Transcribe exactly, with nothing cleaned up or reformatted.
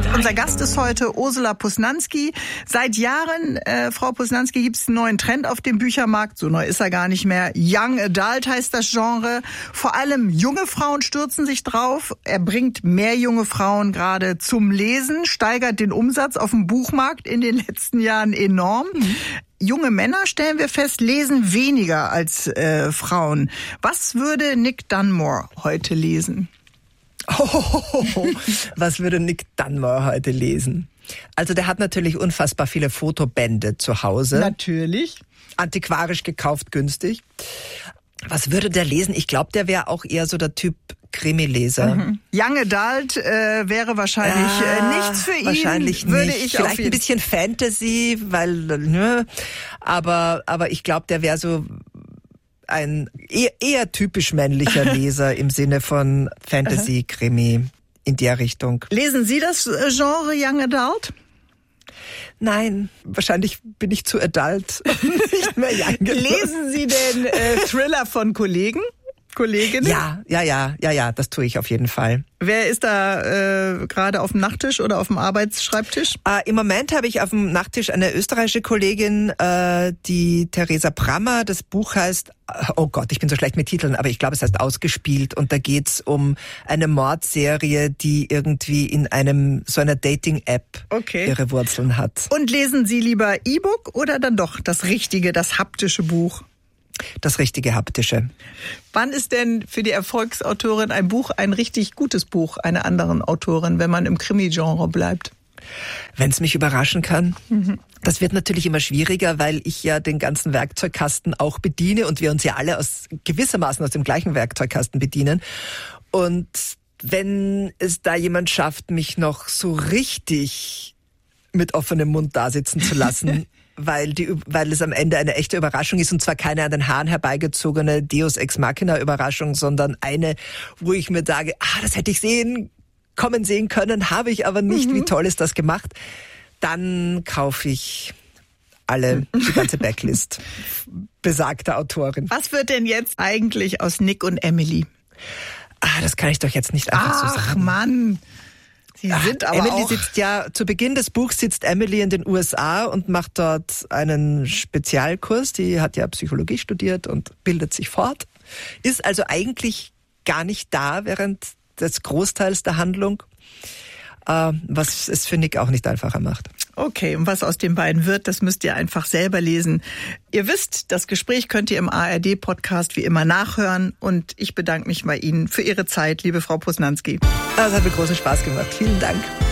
Unser Gast ist heute Ursula Posnanski. Seit Jahren, äh, Frau Posnanski, gibt es einen neuen Trend auf dem Büchermarkt. So neu ist er gar nicht mehr. Young Adult heißt das Genre. Vor allem junge Frauen stürzen sich drauf. Er bringt mehr junge Frauen gerade zum Lesen, steigert den Umsatz auf dem Buchmarkt in den letzten Jahren enorm. Mhm. Junge Männer, stellen wir fest, lesen weniger als äh, Frauen. Was würde Nick Dunmore heute lesen? Oh, was würde Nick Dunmore heute lesen? Also der hat natürlich unfassbar viele Fotobände zu Hause. Natürlich. Antiquarisch gekauft, günstig. Was würde der lesen? Ich glaube, der wäre auch eher so der Typ Krimileser. Mhm. Young Adult äh, wäre wahrscheinlich ja, äh, nichts für ihn. Wahrscheinlich würde nicht. Ich Vielleicht ein bisschen Fantasy, weil, ne, aber, aber ich glaube, der wäre so ein eher, eher typisch männlicher Leser im Sinne von Fantasy, Krimi, in der Richtung. Lesen Sie das Genre Young Adult? Nein, wahrscheinlich bin ich zu adult. Nicht mehr young adult. Lesen Sie denn äh, Thriller von Kollegen? Kolleginnen? Ja, ja, ja, ja, ja, das tue ich auf jeden Fall. Wer ist da äh, gerade auf dem Nachttisch oder auf dem Arbeitsschreibtisch? Äh, Im Moment habe ich auf dem Nachttisch eine österreichische Kollegin, äh, die Theresa Brammer. Das Buch heißt, oh Gott, ich bin so schlecht mit Titeln, aber ich glaube, es heißt Ausgespielt. Und da geht's um eine Mordserie, die irgendwie in einem so einer Dating-App okay. ihre Wurzeln hat. Und lesen Sie lieber E-Book oder dann doch das richtige, das haptische Buch? Das richtige haptische. Wann ist denn für die Erfolgsautorin ein Buch ein richtig gutes Buch einer anderen Autorin, wenn man im Krimi-Genre bleibt? Wenn es mich überraschen kann. Mhm. Das wird natürlich immer schwieriger, weil ich ja den ganzen Werkzeugkasten auch bediene und wir uns ja alle aus gewissermaßen aus dem gleichen Werkzeugkasten bedienen. Und wenn es da jemand schafft, mich noch so richtig mit offenem Mund dasitzen zu lassen, weil die, weil es am Ende eine echte Überraschung ist und zwar keine an den Haaren herbeigezogene Deus Ex Machina Überraschung, sondern eine, wo ich mir sage, ah, das hätte ich sehen, kommen sehen können, habe ich aber nicht. Mhm. Wie toll ist das gemacht? Dann kaufe ich alle, die ganze Backlist besagter Autorin. Was wird denn jetzt eigentlich aus Nick und Emily? Ah, das kann ich doch jetzt nicht einfach Ach, so sagen. Ach Mann. Sie sind Ach, aber Emily auch sitzt ja, zu Beginn des Buchs sitzt Emily in den U S A und macht dort einen Spezialkurs. Die hat ja Psychologie studiert und bildet sich fort. Ist also eigentlich gar nicht da während des Großteils der Handlung, äh, was es für Nick auch nicht einfacher macht. Okay, und was aus den beiden wird, das müsst ihr einfach selber lesen. Ihr wisst, das Gespräch könnt ihr im A R D-Podcast wie immer nachhören. Und ich bedanke mich bei Ihnen für Ihre Zeit, liebe Frau Posnanski. Das hat mir großen Spaß gemacht. Vielen Dank.